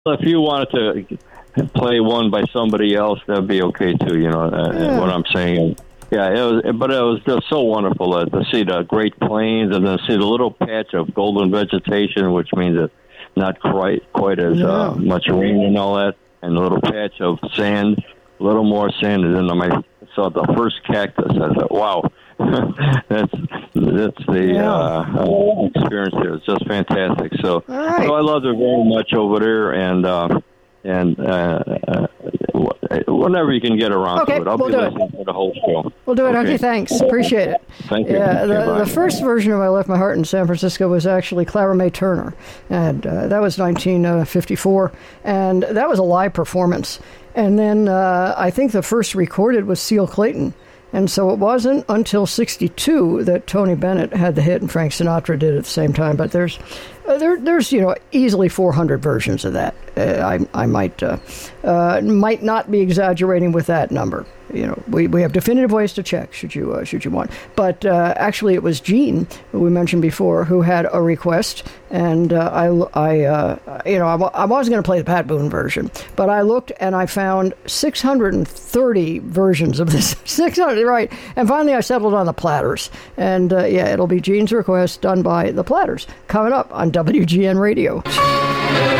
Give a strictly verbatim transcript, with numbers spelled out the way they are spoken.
if you wanted to play one by somebody else, that'd be okay too. You know uh, Yeah. what I'm saying. Yeah, it was, but it was just so wonderful uh, to see the Great Plains and then see the little patch of golden vegetation, which means it's not quite quite as Yeah. uh, much rain and all that, and a little patch of sand, a little more sand, and then I saw the first cactus. I thought, wow, that's that's the Yeah. uh, experience there. It's just fantastic. So, All right. so I loved it very much over there, and uh, and uh, uh, whenever you can get around Okay, to it, I'll we'll be do it. listening to the whole show. We'll do it. Okay, thanks. Appreciate it. Thank you. Yeah, Okay, the, bye. the first version of I Left My Heart in San Francisco was actually Clara Mae Turner, and uh, that was nineteen fifty-four, and that was a live performance. And then uh, I think the first recorded was Seal Clayton, and so it wasn't until sixty-two that Tony Bennett had the hit and Frank Sinatra did at the same time. But there's uh, there there's you know easily four hundred versions of that. Uh, I I might uh, uh, might not be exaggerating with that number. You know, we, we have definitive ways to check should you uh, should you want. But uh, actually, it was Gene, who we mentioned before, who had a request, and uh, I I uh, you know I, I was going to play the Pat Boone version, but I looked and I found six hundred thirty versions of this. six hundred, right? And finally, I settled on the Platters, and uh, yeah, it'll be Gene's request done by the Platters coming up on W G N Radio.